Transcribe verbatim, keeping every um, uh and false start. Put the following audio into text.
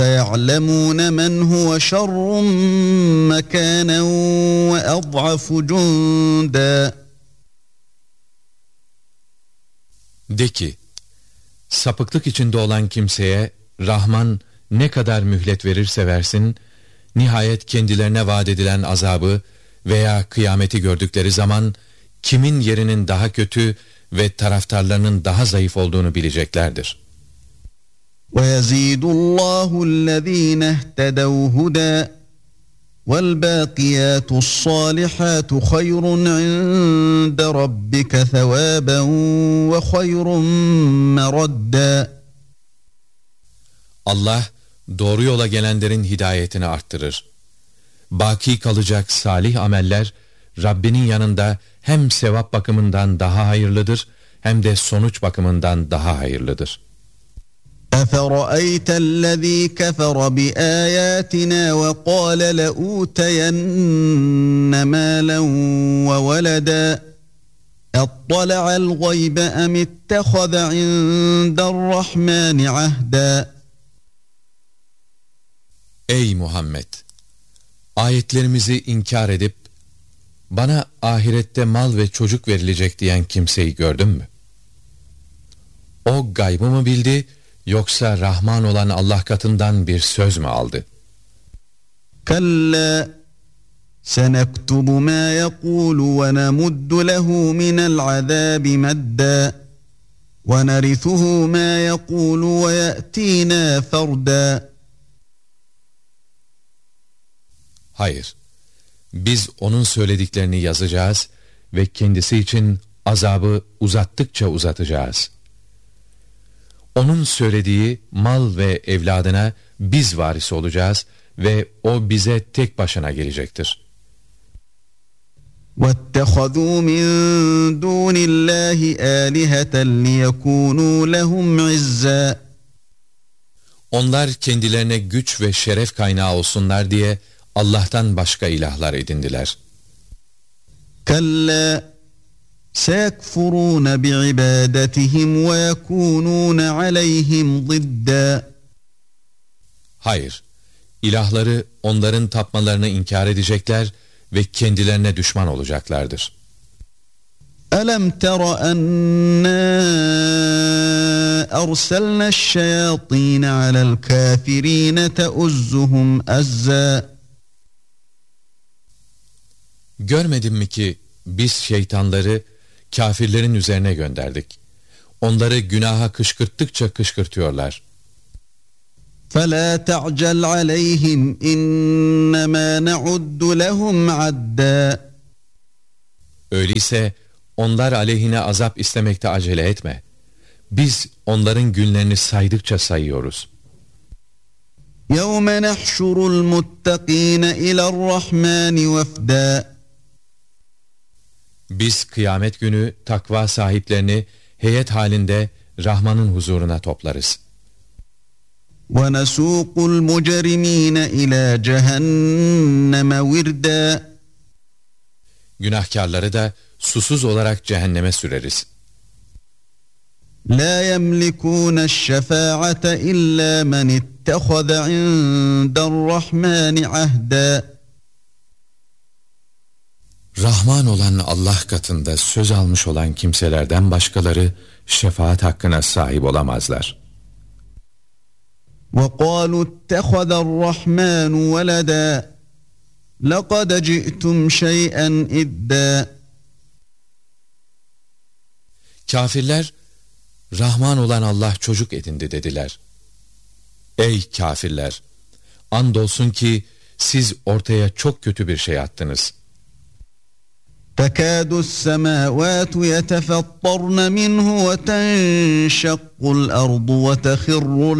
يَعْلَمُونَ مَنْ هُوَ شَرٌّ مَكَانًا وَأَضْعَفُ جُنْدًا. De ki, sapıklık içinde olan kimseye Rahman ne kadar mühlet verirse versin, nihayet kendilerine vaat edilen azabı veya kıyameti gördükleri zaman kimin yerinin daha kötü ve taraftarlarının daha zayıf olduğunu bileceklerdir. وَيَزِيدُ اللّٰهُ الَّذ۪ينَ اهْتَدَوْا هُدًى وَالْبَاقِيَاتُ الصَّالِحَاتُ خَيْرٌ عِنْدَ رَبِّكَ ثَوَابًا وَخَيْرٌ مَرَدًّا. Allah doğru yola gelenlerin hidayetini arttırır. Baki kalacak salih ameller Rabbinin yanında hem sevap bakımından daha hayırlıdır hem de sonuç bakımından daha hayırlıdır. أَفَرَأَيْتَ الَّذ۪ي كَفَرَ بِآيَاتِنَا وَقَالَ لَأُوتَيَنَّ مَالًا وَوَلَدًا اَطَّلَعَ الْغَيْبَ اَمِ اتَّخَذَ عِنْدَ الرَّحْمَانِ عَهْدًا. Ey Muhammed! Ayetlerimizi inkar edip bana ahirette mal ve çocuk verilecek diyen kimseyi gördün mü? O gaybı mı bildi, yoksa Rahman olan Allah katından bir söz mü aldı? Kalla senektubu ma yekulu ve nemuddu lehu minel azabi medda ve nerithuhu ma yekulu ve ye'tina ferda. Hayır, biz onun söylediklerini yazacağız ve kendisi için azabı uzattıkça uzatacağız. Onun söylediği mal ve evladına biz varis olacağız ve o bize tek başına gelecektir. وَاتَّخَذُوا مِنْ دُونِ اللّٰهِ آلِهَةً لِيَكُونُوا لَهُمْ عِزًّا. Onlar kendilerine güç ve şeref kaynağı olsunlar diye Allah'tan başka ilahlar edindiler. كَلَّا سَيَكْفُرُونَ بِعِبَادَتِهِمْ وَيَكُونُونَ عَلَيْهِمْ ضِدًّا. Hayır, ilahları onların tapmalarını inkar edecekler ve kendilerine düşman olacaklardır. أَلَمْ تَرَ أَنَّا أَرْسَلْنَا الشَّيَاطِينَ عَلَى الْكَافِرِينَ تَؤُزُّهُمْ أَزًّا. Görmedin mi ki biz şeytanları kâfirlerin üzerine gönderdik. Onları günaha kışkırttıkça kışkırtıyorlar. فَلَا تَعْجَلْ عَلَيْهِمْ اِنَّمَا نَعُدُّ لَهُمْ عَدًّا. Öyleyse onlar aleyhine azap istemekte acele etme. Biz onların günlerini saydıkça sayıyoruz. يَوْمَ نَحْشُرُ الْمُتَّقِينَ اِلَى الرَّحْمَانِ وَفْدًا. Biz kıyamet günü takva sahiplerini heyet halinde Rahman'ın huzuruna toplarız. وَنَسُوقُ الْمُجْرِم۪ينَ اِلَى جَهَنَّمَ وِرْدًا. Günahkarları da susuz olarak cehenneme süreriz. لَا يَمْلِكُونَ الشَّفَاعَةَ اِلَّا مَنِ اتَّخَذَ عِنْدَ الرَّحْمَانِ عَهْدًا. Rahman olan Allah katında söz almış olan kimselerden başkaları şefaat hakkına sahip olamazlar. وَقَالُوا اتَّخَذَ الرَّحْمَانُ وَلَدًا لَقَدْ جِئْتُمْ شَيْئًا إِدًّا. Kafirler, Rahman olan Allah çocuk edindi dediler. Ey kafirler! Andolsun ki siz ortaya çok kötü bir şey attınız. تَكَادُ السَّمَاوَاتُ يَتَفَطَّرْنَ مِنْهُ وَتَنْشَقُّ الْأَرْضُ وَتَخِرُّ